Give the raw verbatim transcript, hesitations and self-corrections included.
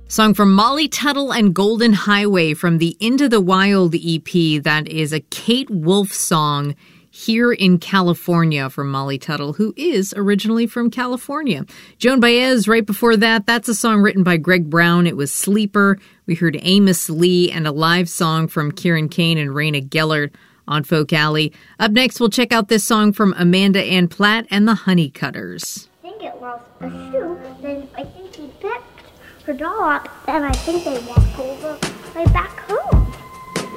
Song from Molly Tuttle and Golden Highway from the Into the Wild E P. That is a Kate Wolf song, Here in California, from Molly Tuttle, who is originally from California. Joan Baez right before that. That's a song written by Greg Brown. It was Sleeper. We heard Amos Lee and a live song from Kieran Kane and Raina Gellert on Folk Alley. Up next, we'll check out this song from Amanda Ann Platt and the Honeycutters. I think it was a shoe, then I think he picked her doll up, and I think they walked over right back home.